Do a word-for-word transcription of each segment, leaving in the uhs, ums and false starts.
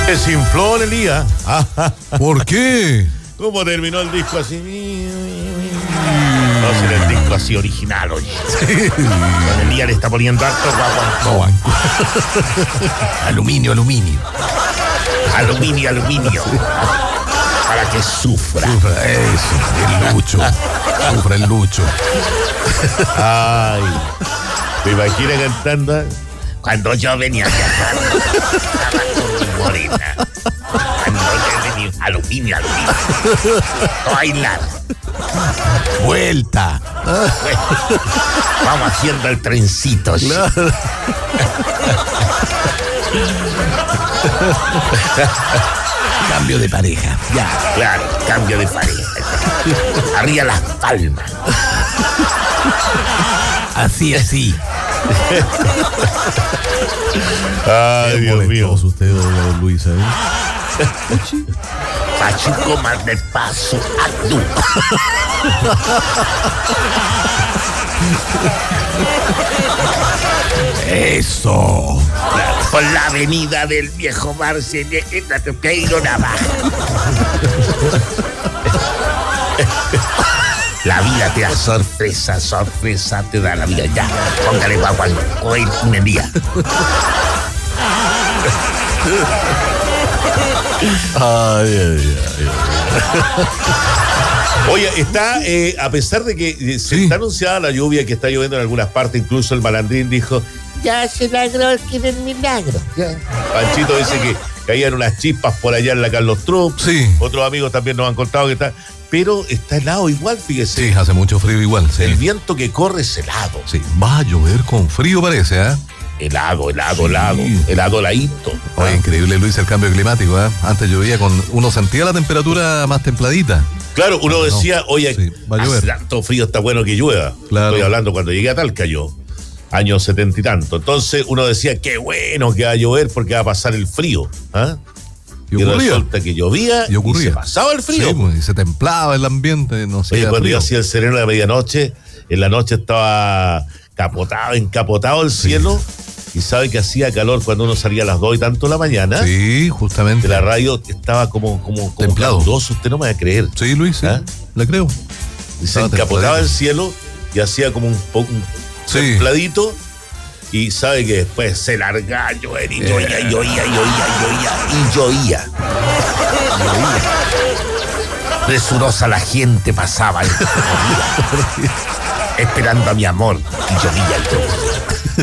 Desinfló Elías. ¿Por qué? ¿Cómo terminó el disco así? No será el disco así original, oye. Sí. Don Elías le está poniendo harto guaguancó. Aluminio, aluminio. Aluminio, aluminio. Sí. Para que sufra. Sufra, eso, el Lucho. Sufra el Lucho. Ay. ¿Te imaginas cantando? Cuando yo venía viajando, estaba con mi morena. Cuando yo venía, aluminio, aluminio. No hay nada. Vuelta. Vamos haciendo el trencito. Claro. Cambio de pareja. Ya. Claro, cambio de pareja. Arriba las palmas. Así, así. Ay, Dios mío. Usted, don Luis, ¿eh? Pachuco más de paso a tú. Eso. Por la avenida del viejo Marcelo Peiro Navaja. La vida te da sorpresa, sorpresa te da la vida. Ya, póngale guaguancó en un día. Ay, ay, ay, ay. Oye, está, eh, a pesar de que eh, se Sí. está anunciada la lluvia, que está lloviendo en algunas partes, incluso el Malandrín dijo, Ya se logró el milagro. Ya. Panchito dice que caían unas chispas por allá en la Carlos Trump. Sí. Otros amigos también nos han contado que está, pero está helado igual, fíjese. Sí, hace mucho frío igual. Sí. El viento que corre es helado. Sí, va a llover con frío parece, ¿eh? Helado, helado, Sí. helado, helado, heladito. Oye, increíble, Luis, el cambio climático, ¿eh? Antes llovía con... Uno sentía la temperatura más templadita. Claro, uno No, decía, oye, sí, va a hace llover. tanto frío, está bueno que llueva. Claro. Estoy hablando cuando llegué a Talca yo, años setenta y tanto. Entonces uno decía, qué bueno que va a llover porque va a pasar el frío. ¿Ah? Y Y ocurría. resulta que llovía Y ocurría. y se pasaba el frío. Sí, pues, y se templaba el ambiente, no sé. Oye, cuando frío. yo hacía el sereno a la medianoche, en la noche estaba capotado, encapotado el cielo, y sabe que hacía calor cuando uno salía a las dos y tanto de la mañana. Sí, justamente. De la radio estaba como, como, como Templado. caluroso, usted no me va a creer. Sí, Luis, sí. ¿Ah? Le creo. Y se Estaba encapotaba el templadito. cielo y hacía como un poco un Sí. templadito, y sabe que después se larga a llover y llovía, y llovía, y llovía, y llovía, y llovía. Presurosa la gente pasaba esperando a mi amor, y llovía, y llovía.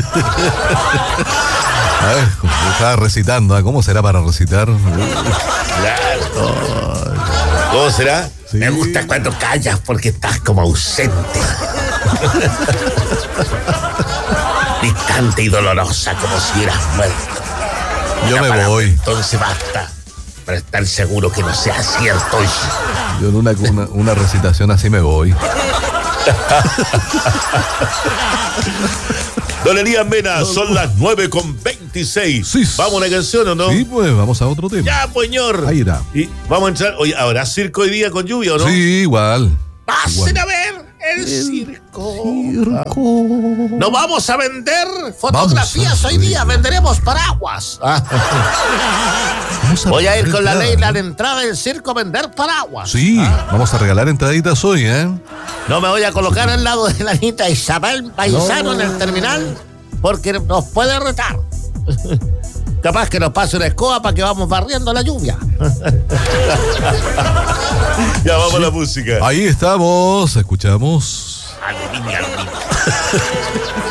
A ver, estaba recitando, ¿eh? ¿Cómo será para recitar? Claro. ¿Cómo será? Sí. Me gusta cuando callas porque estás como ausente. Distante y dolorosa, como si hubieras muerto. Yo Una me palabra, voy. Entonces basta para estar seguro que no sea cierto. Yo en una, una, una recitación así me voy. Don Elías Mena, son las nueve con veintiséis. Sí. ¿Vamos a una canción o no? Sí, pues vamos a otro tema. Ya, pues, señor. Ahí irá. Y vamos a entrar. Oye, ¿habrá circo hoy día con lluvia o no? Sí, igual. Pasen Igual. a ver el circo. Circo. No vamos a vender fotografías Vamos a hoy día, ver. venderemos paraguas. Vamos Voy a ir con la regalar. Leila a la entrada del circo a vender paraguas. Sí, vamos a regalar entraditas hoy, ¿eh? No me voy a colocar al lado de la Anita Isabel Paisano No. en el terminal porque nos puede retar. Capaz que nos pase una escoba para que vamos barriendo la lluvia. Ya, vamos a la música. Ahí estamos, escuchamos. Aluminio, aluminio.